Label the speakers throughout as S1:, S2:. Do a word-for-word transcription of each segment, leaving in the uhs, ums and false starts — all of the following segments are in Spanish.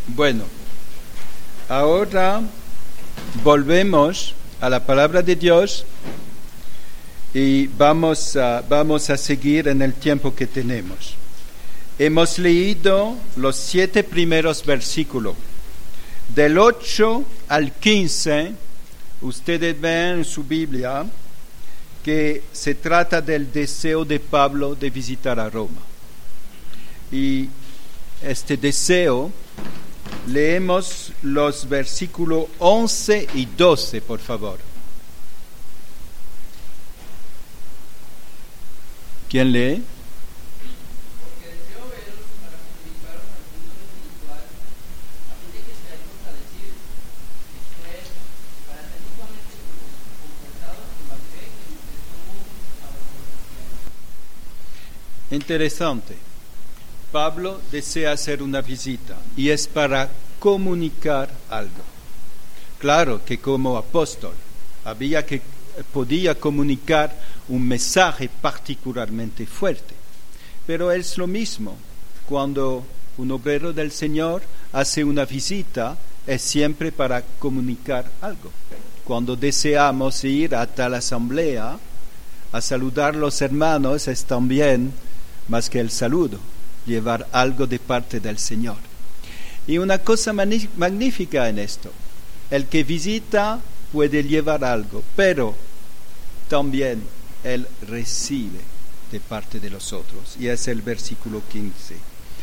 S1: Bueno, ahora volvemos a la palabra de Dios y vamos a, vamos a seguir en el tiempo que tenemos. Hemos leído los siete primeros versículos. Del ocho al quince, ustedes ven en su Biblia que se trata del deseo de Pablo de visitar a Roma. Y este deseo, leemos los versículos once y doce, por favor. ¿Quién lee? Interesante. Pablo desea hacer una visita y es para comunicar algo. Claro que como apóstol había que, podía comunicar un mensaje particularmente fuerte, pero es lo mismo cuando un obrero del Señor hace una visita, es siempre para comunicar algo. Cuando deseamos ir a tal asamblea a saludar a los hermanos, es también más que el saludo, llevar algo de parte del Señor. Y una cosa magnífica en esto, el que visita puede llevar algo, pero también él recibe de parte de los otros. Y es el versículo quince.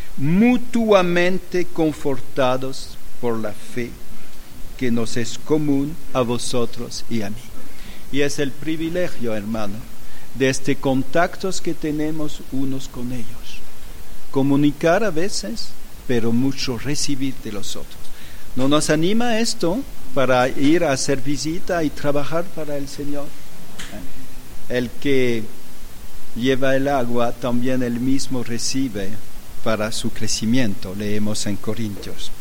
S1: Mutuamente confortados por la fe que nos es común a vosotros y a mí. Y es el privilegio, hermano, de este contactos que tenemos unos con ellos. Comunicar a veces, pero mucho recibir de los otros. ¿No nos anima esto para ir a hacer visita y trabajar para el Señor? El que lleva el agua, también él mismo recibe para su crecimiento, leemos en Corintios.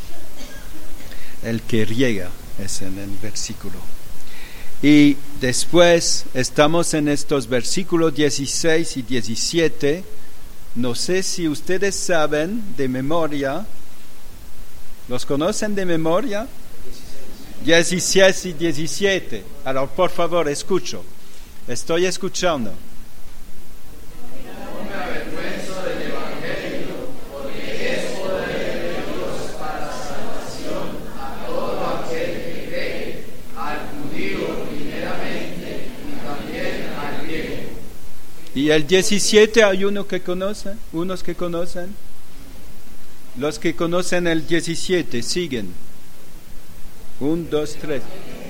S1: El que riega, es en el versículo. Y después estamos en estos versículos dieciséis y diecisiete. No sé si ustedes saben de memoria. ¿Los conocen de memoria? dieciséis y diecisiete. Ahora, por favor, escucho. Estoy escuchando.
S2: No me avergüenzo del Evangelio, porque es poder de Dios para la salvación a todo aquel que cree, al judío primeramente y también al griego.
S1: ¿Y el diecisiete hay uno que conoce? ¿Unos que conocen? Los que conocen el diecisiete, siguen. Un, dos, tres.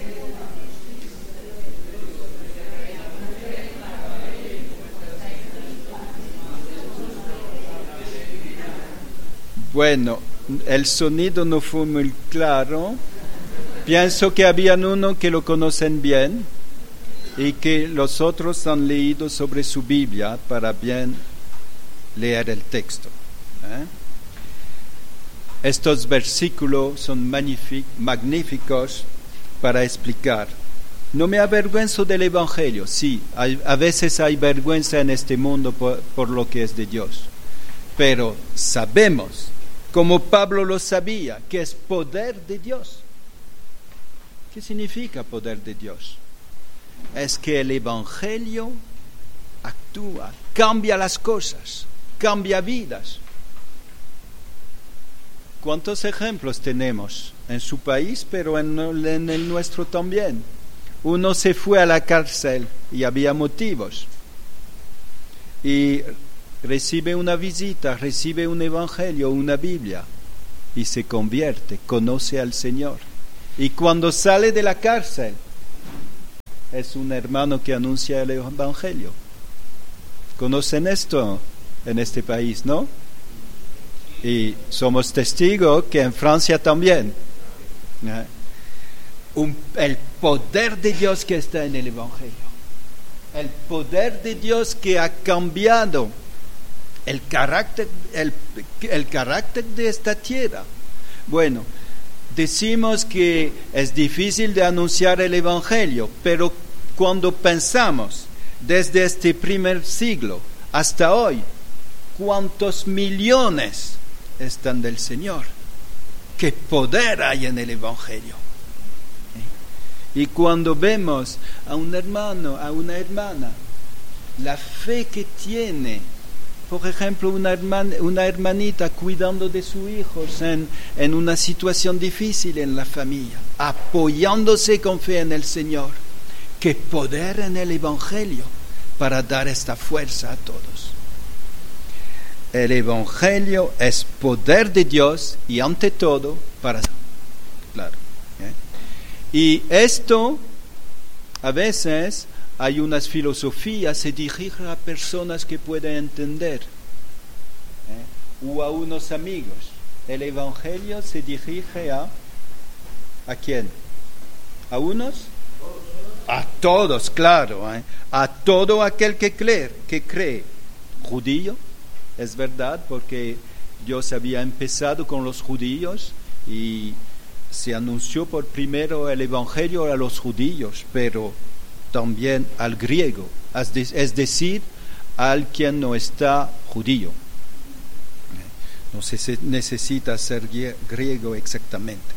S1: Bueno, el sonido no fue muy claro. Pienso que habían uno que lo conocen bien y que los otros han leído sobre su Biblia para bien leer el texto. ¿Eh? Estos versículos son magníficos para explicar. No me avergüenzo del Evangelio. Sí, hay, a veces hay vergüenza en este mundo por, por lo que es de Dios. Pero sabemos, como Pablo lo sabía, que es poder de Dios. ¿Qué significa poder de Dios? Es que el Evangelio actúa, cambia las cosas, cambia vidas. ¿Cuántos ejemplos tenemos en su país, pero en, en el nuestro también? Uno se fue a la cárcel y había motivos. Y recibe una visita, recibe un evangelio, una Biblia, y se convierte, conoce al Señor. Y cuando sale de la cárcel, es un hermano que anuncia el evangelio. ¿Conocen esto en este país, no? Y somos testigos que en Francia también. ¿Eh? Un, el poder de Dios que está en el evangelio. El poder de Dios que ha cambiado el carácter, el, el carácter de esta tierra. Bueno, decimos que es difícil de anunciar el evangelio, pero cuando pensamos desde este primer siglo hasta hoy, ¿cuántos millones están del Señor? qué poder hay en el Evangelio. Y cuando vemos a un hermano, a una hermana, la fe que tiene, por ejemplo, una, hermana, una hermanita cuidando de sus hijos en, en una situación difícil en la familia, apoyándose con fe en el Señor, qué poder en el Evangelio para dar esta fuerza a todos. El Evangelio es poder de Dios y ante todo para... Claro. ¿eh? Y esto, a veces, hay unas filosofías, se dirigen a personas que pueden entender, ¿eh? o a unos amigos. El Evangelio se dirige a... ¿A quién? ¿A unos? A todos, claro. ¿eh? A todo aquel que cree, que cree. Judío, es verdad, porque Dios había empezado con los judíos y se anunció por primero el Evangelio a los judíos, pero también al griego, es decir, al quien no está judío. No se necesita ser griego exactamente.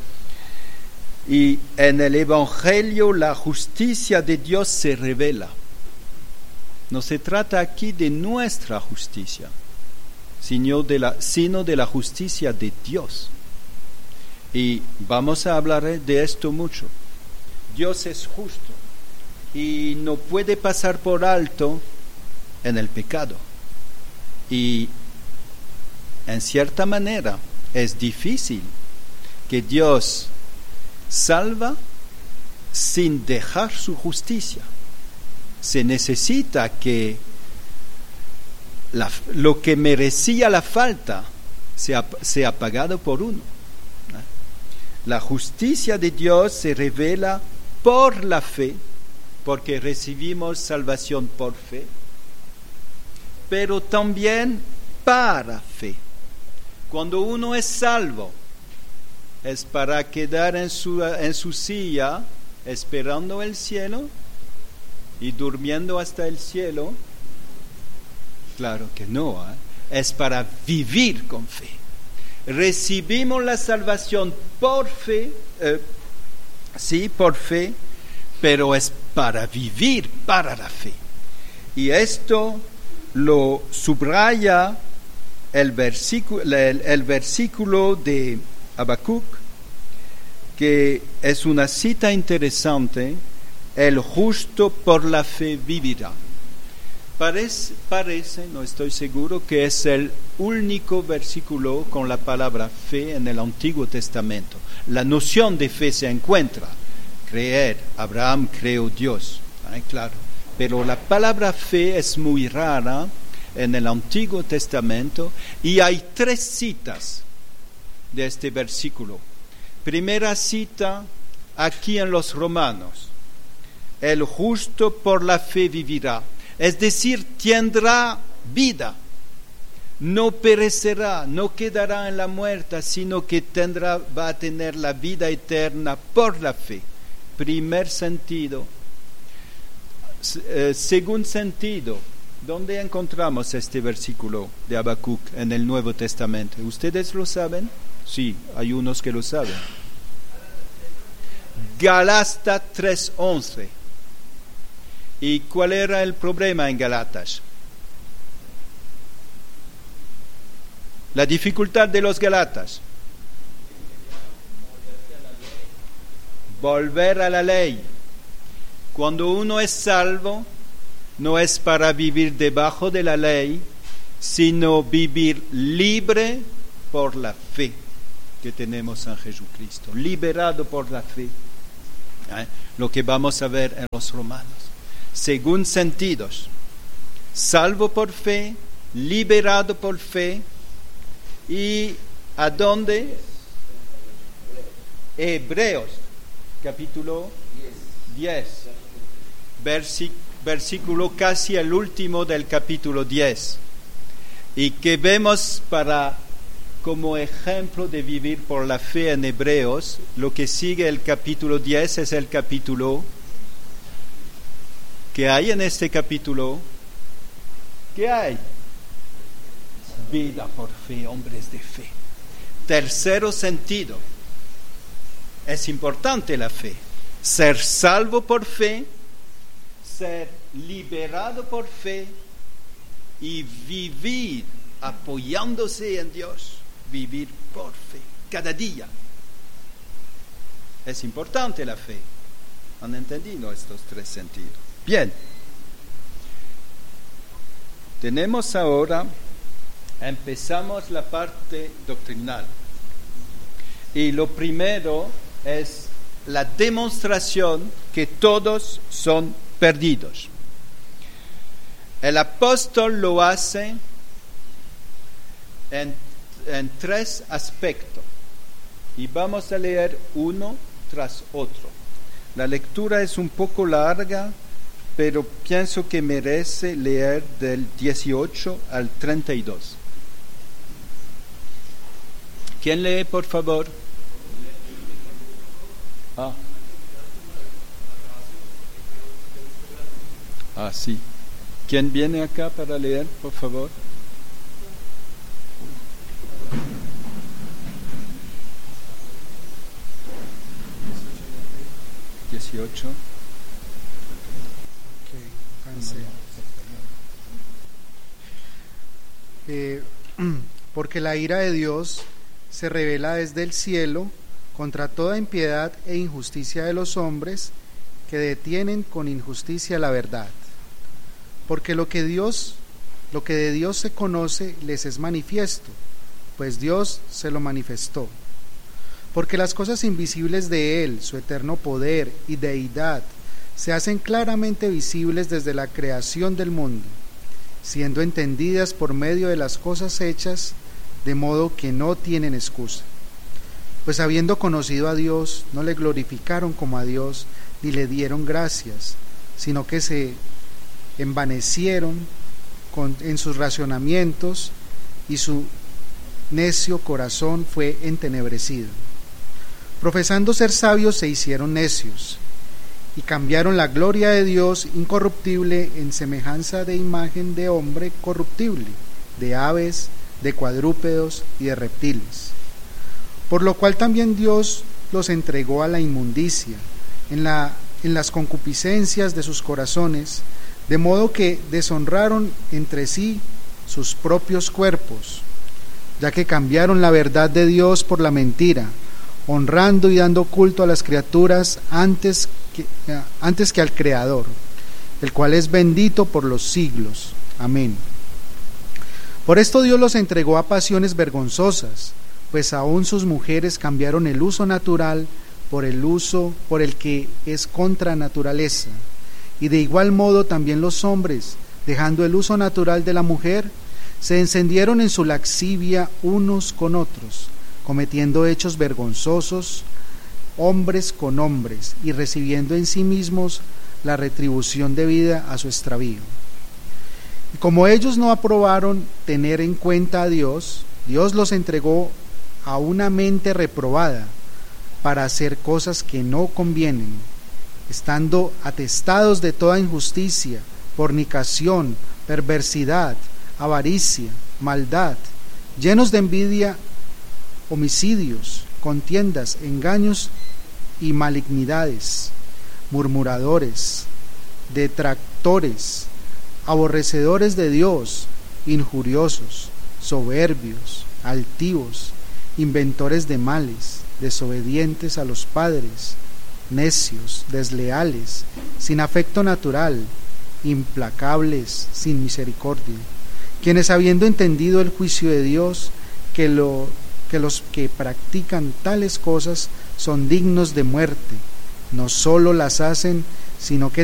S1: Y en el Evangelio la justicia de Dios se revela. No se trata aquí de nuestra justicia, sino de la, sino de la justicia de Dios. Y vamos a hablar de esto mucho. Dios es justo y no puede pasar por alto en el pecado. Y en cierta manera es difícil que Dios salva sin dejar su justicia. Se necesita que la, lo que merecía la falta sea, sea pagado por uno. La justicia de Dios se revela por la fe, porque recibimos salvación por fe, pero también para fe. Cuando uno es salvo, es para quedar en su, en su silla esperando el cielo y durmiendo hasta el cielo. Claro que no, ¿eh? Es para vivir con fe. Recibimos la salvación por fe, eh, sí, por fe, pero es para vivir para la fe. Y esto lo subraya el versículo, el, el versículo de Habacuc, que es una cita interesante: el justo por la fe vivirá. Parece, parece, no estoy seguro, que es el único versículo con la palabra fe en el Antiguo Testamento. La noción de fe se encuentra. Creer, Abraham creó Dios, ¿eh? Claro. Pero la palabra fe es muy rara en el Antiguo Testamento y hay tres citas de este versículo. Primera cita aquí en los Romanos: el justo por la fe vivirá. Es decir, tendrá vida, no perecerá, no quedará en la muerte, sino que tendrá, va a tener la vida eterna por la fe. Primer sentido. Eh, segundo sentido, ¿dónde encontramos este versículo de Habacuc en el Nuevo Testamento? ¿Ustedes lo saben? Sí, hay unos que lo saben. Gálatas tres once. ¿Y cuál era el problema en Gálatas? La dificultad de los Gálatas. Volver a la ley. Cuando uno es salvo, no es para vivir debajo de la ley, sino vivir libre por la fe que tenemos en Jesucristo. Liberado por la fe. ¿Eh? Lo que vamos a ver en los Romanos. Según sentidos, salvo por fe, liberado por fe, y ¿a dónde? Hebreos, capítulo diez, Versi, versículo casi el último del capítulo diez, y que vemos para como ejemplo de vivir por la fe en Hebreos. Lo que sigue el capítulo diez es el capítulo que hay en este capítulo. ¿Qué hay? Vida por fe, hombres de fe. tercer sentido. Es importante la fe. Ser salvo por fe, ser liberado por fe y vivir apoyándose en Dios, vivir por fe, cada día. Es importante la fe. ¿Han entendido estos tres sentidos? Bien. Tenemos ahora, empezamos la parte doctrinal. Y lo primero es la demostración que todos son perdidos. El apóstol lo hace en, en tres aspectos. Y vamos a leer uno tras otro. La lectura es un poco larga, pero pienso que merece leer del dieciocho al treinta y dos. ¿Quién lee, por favor? Ah. ah, sí. ¿Quién viene acá para leer, por favor? dieciocho.
S3: Eh, porque la ira de Dios se revela desde el cielo contra toda impiedad e injusticia de los hombres que detienen con injusticia la verdad. Porque lo que Dios, lo que de Dios se conoce les es manifiesto, pues Dios se lo manifestó. Porque las cosas invisibles de Él, su eterno poder y deidad, se hacen claramente visibles desde la creación del mundo, siendo entendidas por medio de las cosas hechas, de modo que no tienen excusa. Pues habiendo conocido a Dios, no le glorificaron como a Dios, ni le dieron gracias, sino que se envanecieron con, en sus razonamientos, y su necio corazón fue entenebrecido. Profesando ser sabios, se hicieron necios, y cambiaron la gloria de Dios incorruptible en semejanza de imagen de hombre corruptible, de aves, de cuadrúpedos y de reptiles. Por lo cual también Dios los entregó a la inmundicia, en, la, en las concupiscencias de sus corazones, de modo que deshonraron entre sí sus propios cuerpos, ya que cambiaron la verdad de Dios por la mentira, honrando y dando culto a las criaturas antes que, antes que al Creador, el cual es bendito por los siglos. Amén. Por esto Dios los entregó a pasiones vergonzosas, pues aún sus mujeres cambiaron el uso natural por el uso por el que es contra naturaleza, y de igual modo también los hombres, dejando el uso natural de la mujer, se encendieron en su laxivia unos con otros, cometiendo hechos vergonzosos, hombres con hombres, y recibiendo en sí mismos la retribución debida a su extravío. Y como ellos no aprobaron tener en cuenta a Dios, Dios los entregó a una mente reprobada para hacer cosas que no convienen, estando atestados de toda injusticia, fornicación, perversidad, avaricia, maldad, llenos de envidia, homicidios, contiendas, engaños y malignidades, murmuradores, detractores, aborrecedores de Dios, injuriosos, soberbios, altivos, inventores de males, desobedientes a los padres, necios, desleales, sin afecto natural, implacables, sin misericordia, quienes habiendo entendido el juicio de Dios, que, lo, que los que practican tales cosas son dignos de muerte, no solo las hacen, sino que